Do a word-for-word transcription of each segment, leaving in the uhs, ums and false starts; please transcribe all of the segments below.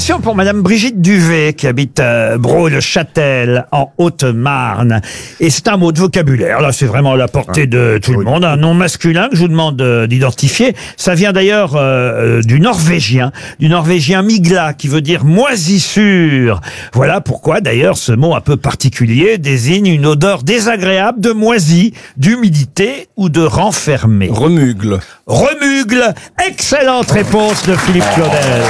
Pour Madame Brigitte Duvet, qui habite euh, Brault-le-Châtel, en Haute-Marne. Et c'est un mot de vocabulaire. Là, c'est vraiment à la portée de tout le monde. Un nom masculin que je vous demande euh, d'identifier. Ça vient d'ailleurs euh, du norvégien, du norvégien migla, qui veut dire moisissure. Voilà pourquoi, d'ailleurs, ce mot un peu particulier désigne une odeur désagréable de moisi, d'humidité ou de renfermé. Remugle. Remugle. Excellente réponse de Philippe Claudel.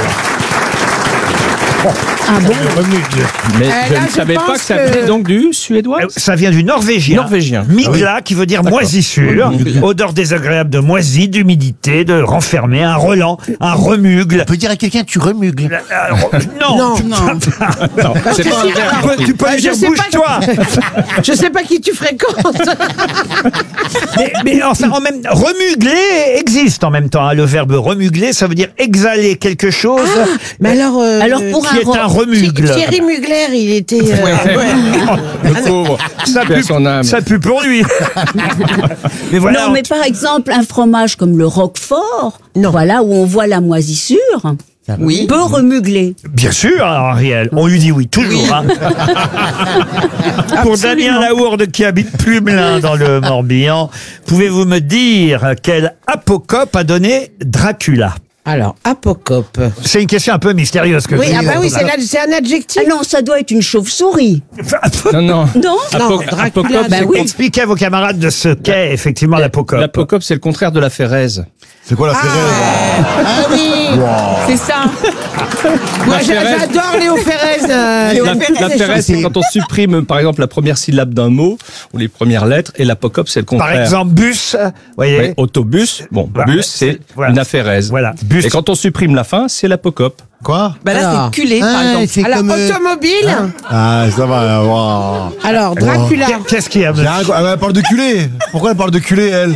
Ah bon? Mais Euh, je là, ne je savais pas pense que ça que- venait donc du suédois. Ça vient du norvégien. Norvégien. Migla, qui veut dire moisissure, odeur désagréable de moisi, d'humidité, de renfermé, un relent, un remugle. On peut dire à quelqu'un tu remugles. Euh, euh, non, Non, tu, non. Non, c'est pas un verbe. tu peux, tu peux Euh, lui je dire sais bouge-toi. Je sais pas qui tu fréquentes. mais, mais enfin, en même remugler existe en même temps. Hein. Le verbe remugler, ça veut dire exhaler quelque chose Mais alors, euh, Alors pour qui un est ro- un remugle. Thierry Mugler, il était. euh, Le pauvre. Ça Paix à pue, son âme. ça pue pour lui. mais voilà. Non, mais par exemple, un fromage comme le Roquefort, Non. voilà, où on voit la moisissure, Oui. peut remugler. Bien sûr, Ariel. On lui dit oui, toujours. Hein. Pour Damien Laourde, qui habite Plumelin, dans le Morbihan, pouvez-vous me dire quel apocope a donné Dracula? Alors, apocope. C'est une question un peu mystérieuse que Oui, je ah vous bah oui, pose. c'est là- c'est un adjectif. Ah non, ça doit être une chauve-souris. Non, non. Non? Apo- Dracula, Apocope, bah c'est oui. con- Expliquez à vos camarades de ce qu'est effectivement l'apocope. L'apocope, c'est le contraire de la Férèse. C'est quoi la Ferrez? Ah oui, c'est ça. Moi, La j'a- Férèze. j'adore Léo Ferrez. euh, Léo La, Ferrez, la c'est Férèse, c'est chanté. quand on supprime, par exemple, la première syllabe d'un mot, ou les premières lettres, et l'apocope, c'est le Par contraire. exemple, bus, vous voyez. Ouais, autobus, bon, Voilà, bus, c'est voilà. une aphérèse. Voilà, bus. Et quand on supprime la fin, c'est l'apocope. Quoi? Bah là, Alors. c'est culé, par Ah, exemple. c'est Alors, comme, euh, automobile. Ah, ça va. Wow. Alors, Dracula. Qu'est-ce qu'il y a, J'ai monsieur? un- Elle parle de culé. Pourquoi elle parle de culé, elle?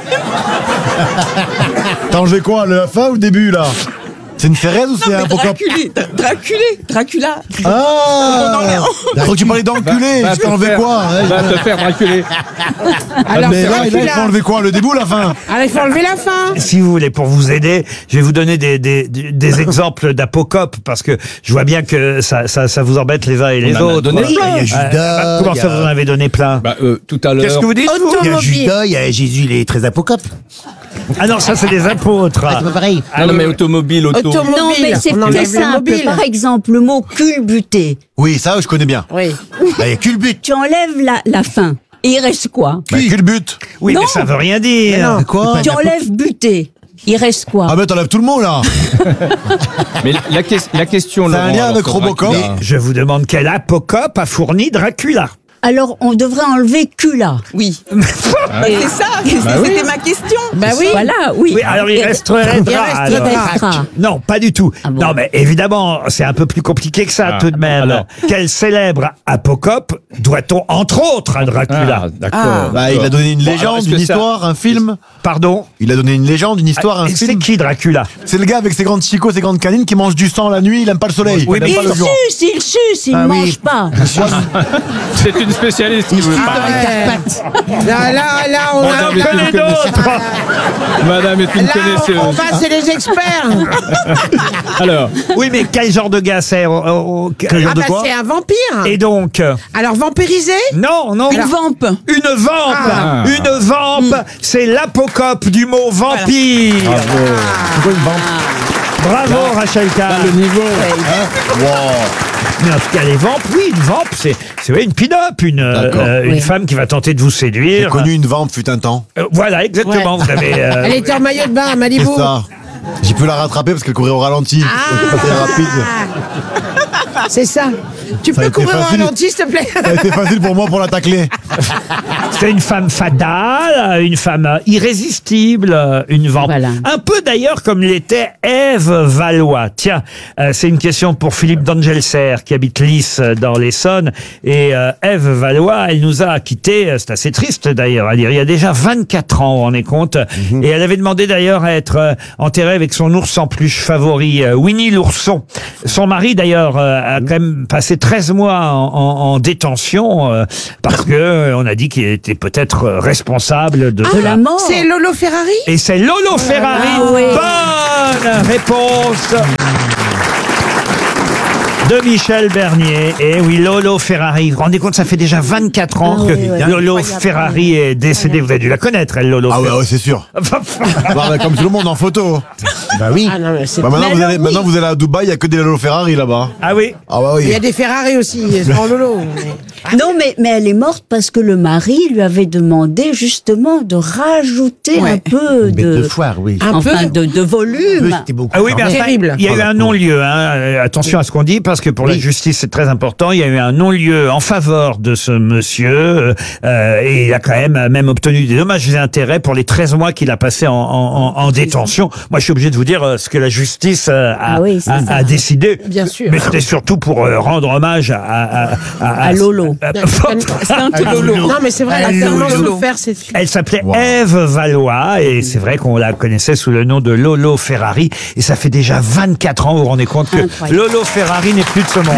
T'as enlevé quoi? La fin ou le début, là? C'est une Ferrez ou c'est un Mais apocope? Draculé, Draculé, Dracula. Ah! Je crois que tu parlais d'enculé. Va Je t'ai te enlevé faire- quoi? hein? Va te faire draculer. Alors, Mais là, là, il faut Dracula. enlever quoi? Le début ou la fin? Alors, il faut enlever la fin. Si vous voulez, pour vous aider, je vais vous donner des, des, des, des exemples d'apocope, parce que je vois bien que ça, ça, ça vous embête les uns et les en a autres. donné Oui. plein. Il y a Euh, Judas. comment il y ça, a- vous en avez donné plein? Bah, euh, tout à Qu'est-ce l'heure. que vous dites, vous? Il y a Automobile. Judas, il y a Jésus, il est très apocopes. Ah non, ça, c'est des apôtres. C'est pas pareil. Ah non, mais automobile, auto. Automobile. Non, mais c'est On très enlève le simple. mobile. Par exemple, le mot culbuter. Oui, ça, je connais bien. Oui. Bah, il y a culbut. Tu enlèves la, la fin. Et il reste quoi? Bah, culbut. Oui, Non. mais ça veut rien dire. C'est quoi? Tu enlèves buter. Il reste quoi? Ah, bah, t'enlèves tout le monde, là. Mais la, que- la question, C'est un Laurent, lien alors, avec sur Robocop. Dracula. Je vous demande quel apocope a fourni Dracula. Alors, on devrait enlever cula. Oui. Bah, c'est ça, c'est- Bah oui. c'était ma question. Bah oui. Voilà, oui. Oui, alors il Et- resterait Il Dra, resterait alors. Dra. Non, pas du tout. Ah bon. Non, mais évidemment, c'est un peu plus compliqué que ça Ah, tout de même. alors. Quel célèbre apocope doit-on, entre autres, à Dracula? Ah, d'accord. Ah. Bah, il a donné une Bon, alors, légende, est-ce une que ça- histoire, un film. Pardon? Il a donné une légende, une histoire, un Et C'est film. qui Dracula? C'est le gars avec ses grandes chicots, ses grandes canines qui mange du sang la nuit, il aime pas le soleil. Oui, il aime mais pas Il le jour. suce, il suce, il Ah ne oui. mange pas. C'est une spécialiste qui vous parle. Ouais. Là, là, là, on a. Madame est une Connais connaisseuse. d'autres. Madame est une Là, on, on connaisseuse. va, c'est les experts. Alors, Oui, mais quel genre de gars c'est? oh, oh, oh, Quel genre Ah de bah, quoi? c'est un vampire. Et donc? euh, Alors, vampirisé. Non, non. Une vampe. Une vampe. Ah. Une vampe. C'est l'apocope du mot vampire. C'est quoi une vampe? Bravo, Rachel Kahn. le niveau. Mais en tout cas, les vampes, oui, une vampe, c'est c'est ouais, une pin-up, une, euh, D'accord. euh, une Oui. femme qui va tenter de vous J'ai séduire. connu une vampe fut un temps. Euh, voilà, exactement. Ouais. Vous avez. euh, Elle était en maillot de bain à Malibu. C'est ça. J'ai pu la rattraper parce qu'elle courait au ralenti. C'était pas très rapide. C'est ça. Tu Ça a peux été courir au facile. ralenti, s'il te plaît. Ça a été facile pour moi pour la tacler. C'est une femme fatale, une femme irrésistible, une vampe. Voilà. Un peu d'ailleurs comme l'était Ève Valois. Tiens, euh, c'est une question pour Philippe d'Angelser qui habite Lys euh, dans l'Essonne. Et euh, Ève Valois, elle nous a quittés, euh, c'est assez triste d'ailleurs à dire, il y a déjà vingt-quatre ans, on est compte. Et elle avait demandé d'ailleurs à être euh, enterrée avec son ours en peluche favori, euh, Winnie l'ourson. Son mari d'ailleurs euh, a quand même passé treize mois en, en- en détention euh, parce que euh, on a dit qu'il était peut-être euh, responsable de, De la mort. C'est Lolo Ferrari. Et c'est Lolo Ferrari. Ah oui. Bonne réponse. de Michel Bernier. Et oui, Lolo Ferrari. Vous vous rendez compte, ça fait déjà vingt-quatre ans Ah que oui, ouais. Lolo Ferrari est décédée. Vous avez dû la connaître, elle, Lolo Ah ouais, Ferrari. ouais, c'est sûr. Bah, bah, comme tout le monde en photo. Bah oui. Ah non, mais c'est Bah, maintenant, Mais vous alors, allez, oui. maintenant, vous allez à Dubaï, il y a que des Lolo Ferrari là-bas. Ah oui. Ah bah Il y oui. a des Ferrari aussi, sans Lolo. mais- Non, mais, mais elle est morte parce que le mari lui avait demandé justement de rajouter Ouais. un peu Bête de, de foire, oui. Un enfin, peu. de, de volume. C'était beaucoup. Ah oui, mais enfin, Terrible. il y a eu un non-lieu. Hein. Euh, Attention à ce qu'on dit, parce que pour la justice, c'est très important. Il y a eu un non-lieu en faveur de ce monsieur, euh, et il a quand même même obtenu des dommages et intérêts pour les treize mois qu'il a passé en, en, en détention. Moi, je suis obligé de vous dire euh, ce que la justice euh, a, Ah oui, c'est a- ça. a décidé. Bien sûr. Mais c'était surtout pour euh, rendre hommage à, à, à, À Lolo. C'est un peu Lolo. Non, mais c'est vrai, elle a Lolo. tellement souffert, cette fille. Elle s'appelait Wow. Ève Valois, et c'est vrai qu'on la connaissait sous le nom de Lolo Ferrari, et ça fait déjà vingt-quatre ans, vous vous rendez compte que Incroyable. Lolo Ferrari n'est plus de ce monde.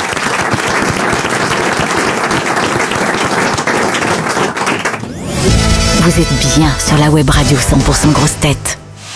Vous êtes bien sur la web radio cent pour cent grosses têtes.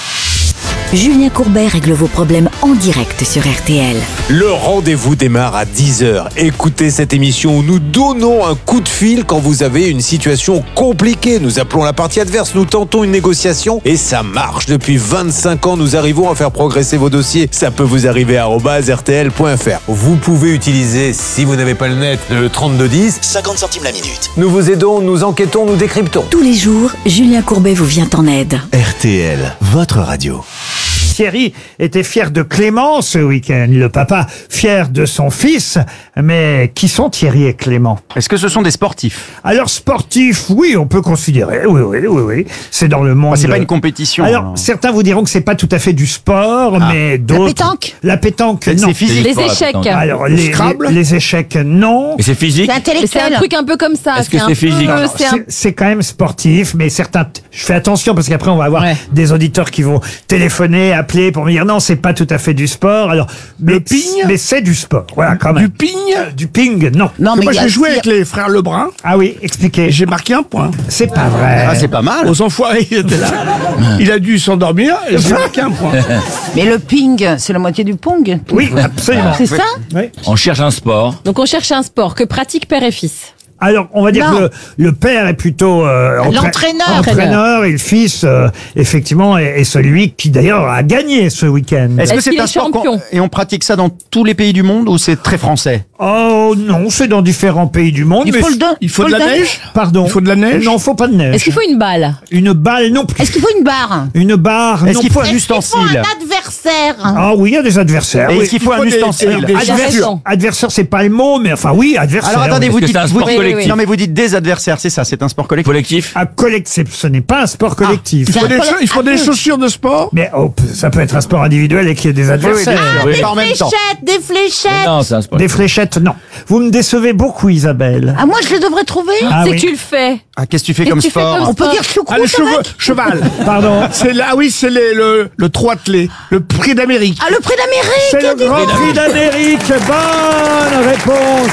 Julien Courbet règle vos problèmes en direct sur R T L. Le rendez-vous démarre à dix heures. Écoutez cette émission où nous donnons un coup de fil quand vous avez une situation compliquée. Nous appelons la partie adverse, nous tentons une négociation et ça marche. Depuis vingt-cinq ans, nous arrivons à faire progresser vos dossiers. Ça peut vous arriver à arobase r t l point f r. Vous pouvez utiliser, si vous n'avez pas le net, le trente-deux dix. cinquante centimes la minute. Nous vous aidons, nous enquêtons, nous décryptons. Tous les jours, Julien Courbet vous vient en aide. R T L, votre radio. Thierry était fier de Clément ce week-end, le papa fier de son fils. Mais qui sont Thierry et Clément? Est-ce que ce sont des sportifs? Alors sportif, oui, on peut considérer, oui, oui, oui, oui. C'est dans le monde. Ah, c'est pas une compétition. Alors, alors. certains vous diront que c'est pas tout à fait du sport, Ah. mais d'autres. pétanque La pétanque, C'est non. c'est physique. Les échecs. Alors, les, les, les échecs, non. Et c'est physique? C'est Mais c'est un intellectuel. truc un peu comme ça. Est-ce que un c'est physique? peu- Alors, c'est un- C'est c'est quand même sportif, mais certains. Je fais attention parce qu'après on va avoir Ouais. des auditeurs qui vont téléphoner, appeler pour me dire non, c'est pas tout à fait du sport. Alors, mais, Le ping mais c'est du sport. Voilà, quand même. Du ping Euh, Du ping, non. Non, mais Moi, il y a- j'ai joué il y a- avec les frères Lebrun Ah oui, expliquez. et j'ai marqué un point. C'est pas vrai. Ah, c'est pas mal. Aux enfoirés, il était là. Il a dû s'endormir et j'ai marqué un point. Mais le ping, c'est la moitié du pong. Oui, absolument. C'est ça? Oui. On cherche un sport. Donc on cherche un sport que pratiquent père et fils. Alors, on va dire Non. que le, le père est plutôt euh, entra- L'entraîneur. entraîneur, et le fils, euh, effectivement, est, est celui qui d'ailleurs a gagné ce week-end. Est-ce que Est-ce c'est qu'il un est sport qu'on- champion? et on pratique ça dans tous les pays du monde ou c'est très français? Oh non, c'est dans différents pays du monde. Il mais faut le don- Il faut de la le donner. neige Pardon. Il faut de la neige Non, faut pas de neige. Est-ce qu'il faut une balle? Une balle non plus. Est-ce qu'il faut une barre? Une barre Est-ce non qu'il faut plus. un ustensile? adversaire. Ah oui, il y a des adversaires. Et oui. est-ce qu'il faut il un faut des- ustensile? des- des Adversaire, chaussures. adversaire, c'est pas le mot, mais enfin oui, adversaire. Alors attendez, oui. vous Est-ce que dites, c'est un vous sport dites- collectif? non mais vous dites des adversaires, c'est ça, c'est un sport collectif. Collectif? Un collectif, ce n'est pas un sport collectif. Il faut des, cha- il faut des chaussures de sport. Mais oh, ça peut être un sport individuel et qu'il y ait des adversaires. Oui, pas en même temps. des fléchettes. Non, c'est un sport. Des fléchettes, non. Vous me décevez beaucoup, Isabelle. Ah, moi, je les devrais trouver. Ah c'est oui. que tu le fais. Ah, qu'est-ce que tu fais Qu'est-ce comme que tu fais sport? comme On peut dire Ah, choucroute le cheveu, avec. cheval. Pardon. C'est là, ah oui, c'est les- le, le trot attelé, le prix d'Amérique. Ah, le prix C'est d'Amérique. le Grand Prix d'Amérique. Bonne réponse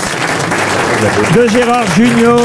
de Gérard Junior.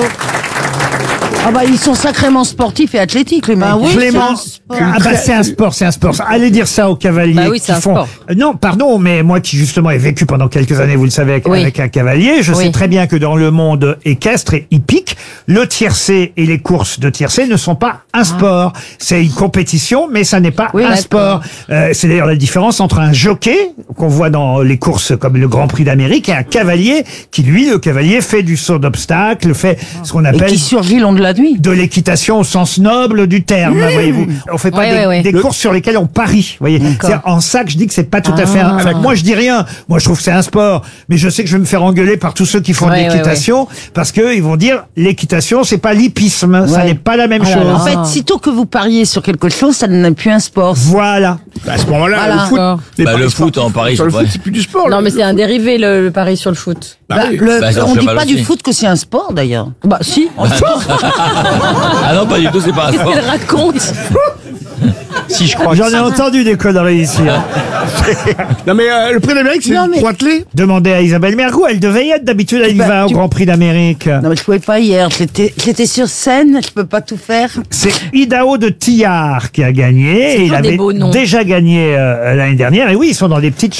Ah bah, ils sont sacrément sportifs et athlétiques, les mecs. Clément. Ah bah c'est un sport, c'est un sport. Allez dire ça aux cavaliers Bah oui, qui c'est un font. sport. Euh, Non, pardon, mais moi qui justement ai vécu pendant quelques années, vous le savez, avec, Oui. avec un cavalier, je Oui. sais très bien que dans le monde équestre et hippique, le tiercé et les courses de tiercé ne sont pas un sport. C'est une compétition, mais ça n'est pas Ah. Oui, un d'accord. sport. Euh, c'est d'ailleurs la différence entre un jockey qu'on voit dans les courses comme le Grand Prix d'Amérique et un cavalier qui, lui, le cavalier, fait du saut d'obstacle, fait ce qu'on Et appelle qui survit le long de la nuit. de l'équitation au sens noble du terme, voyez-vous. On fait pas Ouais, des, ouais, ouais. des courses sur lesquelles on parie, voyez. C'est en ça que je dis que c'est pas tout à fait un... Ah. Moi, je dis rien. Moi, je trouve que c'est un sport. Mais je sais que je vais me faire engueuler par tous ceux qui font Ouais, de ouais, l'équitation parce que ils vont dire l'équitation, c'est pas l'hippisme. Ça Ouais. n'est pas la même Ah là chose. là. En fait, sitôt que vous pariez sur quelque chose, ça n'est plus un sport. Voilà. Bah, à ce moment-là, Voilà. le foot. D'accord. les Bah, paris le foot, sportifs, en Paris, sur le c'est foot, vrai. c'est plus du sport. Non, là. mais c'est un dérivé le, le pari sur le foot. Bah Bah, oui. le- Bah, c'est on un dit cheval pas du aussi. foot que c'est un sport, d'ailleurs. Bah, si. Ah non, pas du tout, c'est pas un Qu'est-ce sport. qu'il raconte? Si je crois. J'en ai entendu des conneries ici. hein. Non, mais euh, le prix d'Amérique, c'est Non, le mais- trot attelé. Demandez à Isabelle Mergo, elle devait y être d'habitude, elle y Bah, va au tu- Grand Prix d'Amérique. Non, mais je pouvais pas hier. J'étais j'étais sur scène, je peux pas tout faire. C'est Idaho de Tillard qui a gagné. Et il toujours des avait beaux noms. déjà gagné euh, l'année dernière. Et oui, ils sont dans des petites